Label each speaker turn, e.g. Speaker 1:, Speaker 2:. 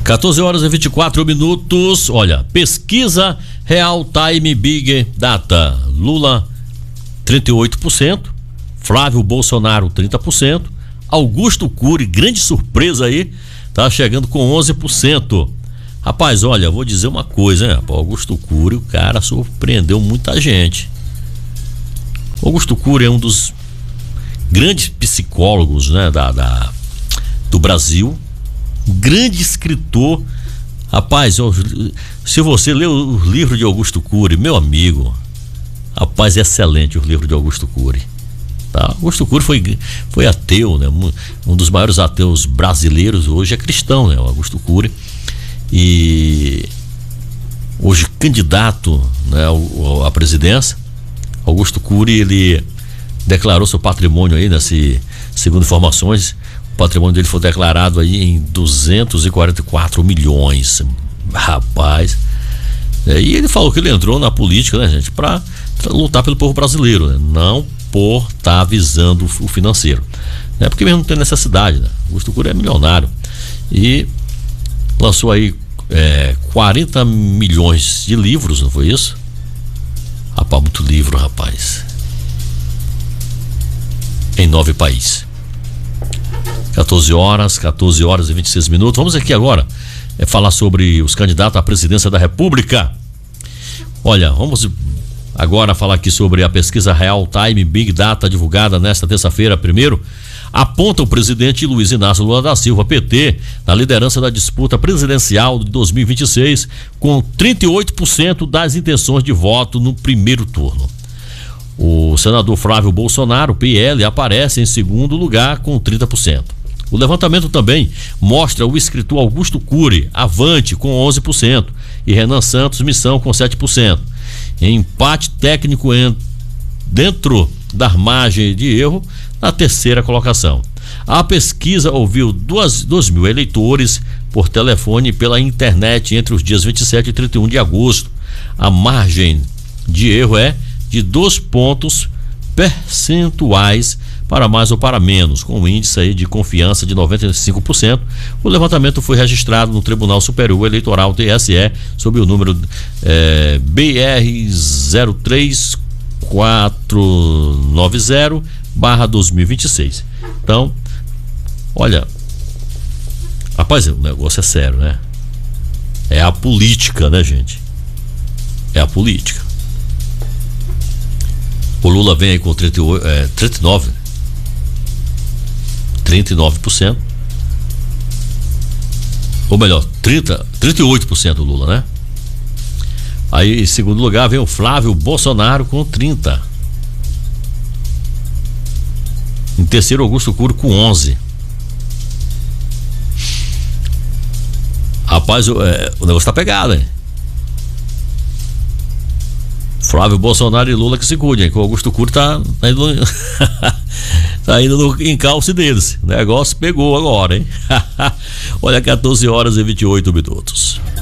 Speaker 1: 14 horas e 24 minutos. Olha, pesquisa Real Time Big Data. Lula 38%, Flávio Bolsonaro 30%, Augusto Cury, grande surpresa aí, tá chegando com 11%. Rapaz, olha, vou dizer uma coisa, né? Augusto Cury, o cara surpreendeu muita gente. Augusto Cury é um dos grandes psicólogos, né, do Brasil, grande escritor. Rapaz, se você lê o livro de Augusto Cury, meu amigo, rapaz, é excelente o livro de Augusto Cury, tá? Augusto Cury foi ateu, né? Um dos maiores ateus brasileiros, hoje é cristão, né? O Augusto Cury, e hoje candidato, né, à presidência. Augusto Cury, ele declarou seu patrimônio aí, né, segundo informações, o patrimônio dele foi declarado aí em 244 milhões, rapaz. E ele falou que ele entrou na política, né, gente, para lutar pelo povo brasileiro, né, não por estar visando o financeiro, né, porque mesmo não tem necessidade, né. Augusto Cury é milionário e lançou aí 40 milhões de livros, não foi isso? Rapaz, muito livro, rapaz, em 9 países. 14 horas e 26 minutos. Vamos aqui agora falar sobre os candidatos à presidência da República. Olha, vamos agora falar aqui sobre a pesquisa Real Time Big Data divulgada nesta terça-feira. Primeiro, aponta o presidente Luiz Inácio Lula da Silva, PT, na liderança da disputa presidencial de 2026, com 38% das intenções de voto no primeiro turno. O senador Flávio Bolsonaro, PL, aparece em segundo lugar com 30%. O levantamento também mostra o escritor Augusto Cury, avante, com 11%, e Renan Santos, Missão, com 7%. Em empate técnico dentro da margem de erro, na terceira colocação. A pesquisa ouviu 2.000 eleitores por telefone e pela internet entre os dias 27 e 31 de agosto. A margem de erro é de 2 pontos percentuais para mais ou para menos, com um índice aí de confiança de 95%. O levantamento foi registrado no Tribunal Superior Eleitoral, TSE, sob o número BR 03490/2026. Então, olha, rapaz, o negócio é sério, né? É a política, né, gente? É a política. O Lula vem aí com 39%, ou melhor, 38% do Lula, né? Aí em segundo lugar vem o Flávio Bolsonaro com 30%. Em terceiro, Augusto Cury com 11%. Rapaz, o negócio tá pegado, hein? Flávio Bolsonaro e Lula que se cuidem, que o Augusto Cury tá indo tá indo no encalce deles. O negócio pegou agora, hein? Olha, 14 horas e 28 minutos.